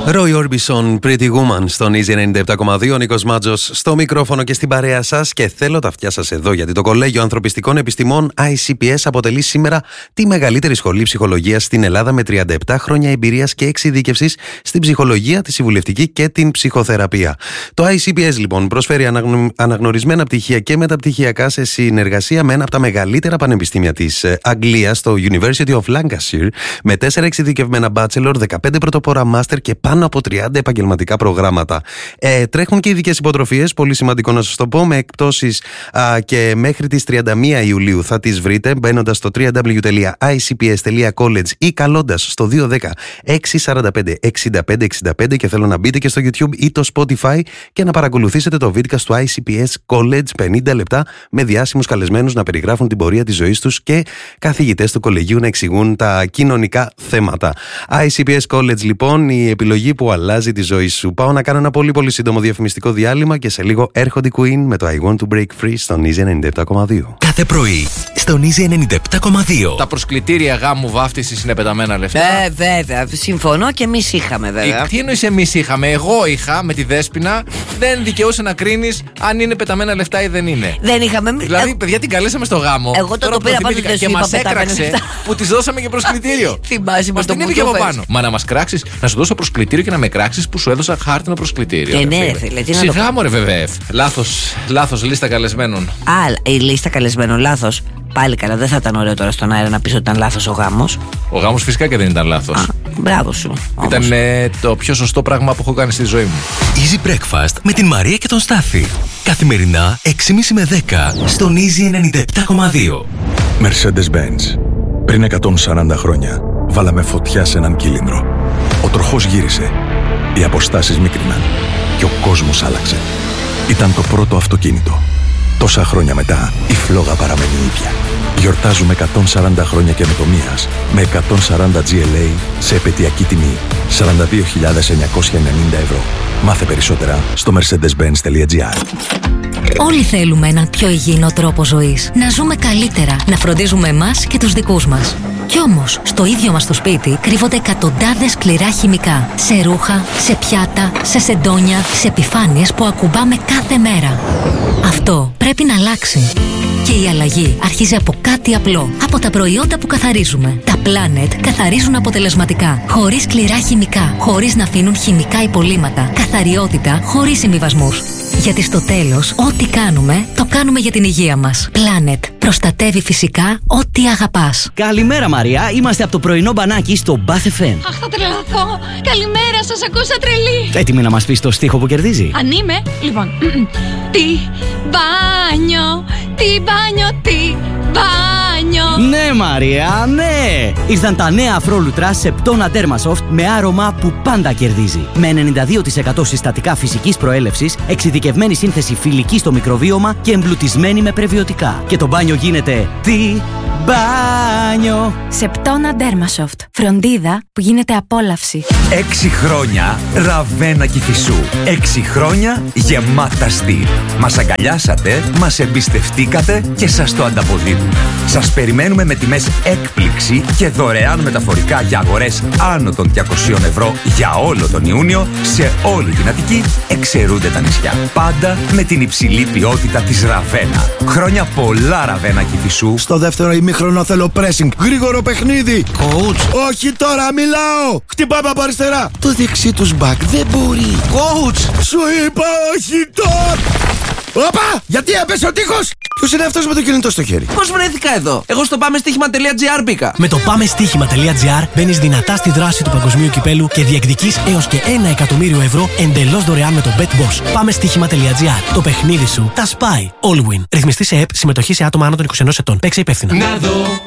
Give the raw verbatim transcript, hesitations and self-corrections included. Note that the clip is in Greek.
Roy Orbison, Pretty Woman, στον Easy ενενήντα επτά κόμμα δύο. Νίκος Μάτζος στο μικρόφωνο και στην παρέα σας. Και θέλω τα αυτιά σας εδώ, γιατί το Κολέγιο Ανθρωπιστικών Επιστημών άι σι πι ες αποτελεί σήμερα τη μεγαλύτερη σχολή ψυχολογίας στην Ελλάδα, με τριάντα επτά χρόνια εμπειρίας και εξειδίκευσης στην ψυχολογία, τη συμβουλευτική και την ψυχοθεραπεία. Το άι σι πι ες λοιπόν προσφέρει αναγνω... αναγνωρισμένα πτυχία και μεταπτυχιακά σε συνεργασία με ένα από τα μεγαλύτερα πανεπιστήμια της Αγγλίας, το University of Lancashire, με τέσσερα εξειδικευμένα bachelor, δεκαπέντε πρωτοπόρα master και πάνω από τριάντα επαγγελματικά προγράμματα. Ε, τρέχουν και ειδικές υποτροφίες, πολύ σημαντικό να σας το πω, με εκπτώσεις α, και μέχρι τις τριάντα μία Ιουλίου θα τις βρείτε μπαίνοντας στο double-u double-u double-u τελεία άι σι πι ες τελεία college ή καλώντας στο δύο ένα μηδέν έξι τέσσερα πέντε εξήντα πέντε εξήντα πέντε, και θέλω να μπείτε και στο YouTube ή το Spotify και να παρακολουθήσετε το βίντεο του άι σι πι ες College, πενήντα λεπτά με διάσημους καλεσμένους να περιγράφουν την πορεία της ζωής τους και καθηγητές του κολεγίου να εξηγούν τα κοινωνικά θέματα. άι σι πι ες College λοιπόν, η επιλογή που αλλάζει τη ζωή σου. Πάω να κάνω ένα πολύ πολύ σύντομο διαφημιστικό διάλειμμα και σε λίγο έρχονται Queen με το I Want to Break Free στον Easy ενενήντα επτά κόμμα δύο. Κάθε πρωί στον Easy ενενήντα επτά κόμμα δύο. Τα προσκλητήρια γάμου βάφτισης είναι πεταμένα λεφτά. Ε, βέβαια. Συμφωνώ, και εμείς είχαμε βέβαια. Ε, τι εννοείς εμείς είχαμε? Εγώ είχα με τη Δέσποινα. Δεν δικαιούσε να κρίνεις αν είναι πεταμένα λεφτά ή δεν είναι. Δεν είχαμε. Δηλαδή, παιδιά, την καλέσαμε στο γάμο. Εγώ το, το πήρα πάντως, δεν σου και είπα μας πεταμένα έκραξε λεφτά. που της δώσαμε και προσκλητήριο. Θυμάσαι Μας το την που είπε και το από φέρεις. πάνω. Μα να μας κράξεις, να σου δώσω προσκλητήριο και να με κράξεις που σου έδωσα χάρτινο προσκλητήριο. Ε, ναι, ρε φίλε, τι να το Σιγά, μωρέ, βέβαια. Λάθος, λάθος λίστα καλεσμένων. Α, η λίστα καλεσμένων λάθος. Πάλι καλά, δεν θα ήταν ωραίο τώρα στον αέρα να πεις ότι ήταν λάθος ο γάμος. Ο γάμος φυσικά και δεν ήταν λάθος. Α, μπράβο σου. Ήταν ε, το πιο σωστό πράγμα που έχω κάνει στη ζωή μου. Easy Breakfast με την Μαρία και τον Στάθη. Καθημερινά έξι και μισή με δέκα στον Easy ενενήντα επτά κόμμα δύο. Mercedes-Benz. Πριν εκατόν σαράντα χρόνια βάλαμε φωτιά σε έναν κύλινδρο. Ο τροχός γύρισε. Οι αποστάσεις μίκριναν. Και ο κόσμος άλλαξε. Ήταν το πρώτο αυτοκίνητο. Τόσα χρόνια μετά, η φλόγα παραμένει ίδια. Γιορτάζουμε εκατόν σαράντα χρόνια καινοτομίας με εκατόν σαράντα τζι ελ έι σε επαιτειακή τιμή σαράντα δύο χιλιάδες εννιακόσια ενενήντα ευρώ. Μάθε περισσότερα στο mercedes benz τελεία gr. Όλοι θέλουμε έναν πιο υγιεινό τρόπο ζωής. Να ζούμε καλύτερα, να φροντίζουμε εμάς και τους δικούς μας. Κι όμως, στο ίδιο μας το σπίτι κρύβονται εκατοντάδες σκληρά χημικά. Σε ρούχα, σε πιάτα, σε σεντόνια, σε επιφάνειες που ακουμπάμε κάθε μέρα. Αυτό πρέπει να αλλάξει. Και η αλλαγή αρχίζει από κάτι απλό. Από τα προϊόντα που καθαρίζουμε. Τα Planet καθαρίζουν αποτελεσματικά. Χωρίς σκληρά χημικά. Χωρίς να αφήνουν χημικά υπολείμματα. Καθαριότητα χωρίς συμβιβασμούς. Γιατί στο τέλος, ό,τι κάνουμε, το κάνουμε για την υγεία μας. Planet. Προστατεύει φυσικά ό,τι αγαπάς. Καλημέρα Μαρία, είμαστε από το πρωινό μπανάκι στο Bath εφ εμ. Αχ, θα τρελαθώ. Καλημέρα, σας ακούσα τρελή. Έτοιμη να μας πεις το στίχο που κερδίζει? Αν είμαι, λοιπόν. Τι μπάνιο, τι μπάνιο, τι μπάνιο. Ναι Μαρία, ναι! Ήρθαν τα νέα αφρόλουτρα Septona Dermasoft με άρωμα που πάντα κερδίζει. Με ενενήντα δύο τοις εκατό συστατικά φυσικής προέλευσης, εξειδικευμένη σύνθεση φιλική στο μικροβίωμα και εμπλουτισμένη με πρεβιωτικά. Και το μπάνιο γίνεται τι μπάνιο. Septona Dermasoft. Φροντίδα που γίνεται απόλαυση. Έξι χρόνια Ραβένα Κηφισού. Έξι χρόνια γεμάτα στυλ. Μας αγκαλιάσατε, μας εμπιστευτήκατε και σας το ανταποδίδουμε. Σας περιμένουμε με τιμές έκπληξη και δωρεάν μεταφορικά για αγορές άνω των διακοσίων ευρώ για όλο τον Ιούνιο σε όλη την Αττική, εξαιρούνται τα νησιά. Πάντα με την υψηλή ποιότητα της Ραβένα. Χρόνια πολλά Ραβένα Κηφισού. Στο δεύτερο ημίχρονο θέλω pressing. Γρήγορο παιχνίδι. Coach. Όχι τώρα, μιλάω. Χτυπάμε από αριστερά. Το δεξί τους back δεν μπορεί. Coach. Σου είπα όχι τώρα. Όπα! Γιατί έπεσε ο τείχος! Ποιος είναι αυτός με το κινητό στο χέρι? Πώς βρέθηκα εδώ? Εγώ στο πάμεστίχημα τελεία gr μπήκα. Με το πάμεστίχημα τελεία gr μπαίνεις δυνατά στη δράση του παγκοσμίου κυπέλου και διεκδικείς έως και ένα εκατομμύριο ευρώ εντελώς δωρεάν με το BetBoss. πάμεστίχημα τελεία gr. Το παιχνίδι σου τα σπάει. All win. Ρυθμιστή σε ΕΠ, συμμετοχή σε άτομα άνω των είκοσι ενός ετών. Παίξε υπεύθυνα. Να δω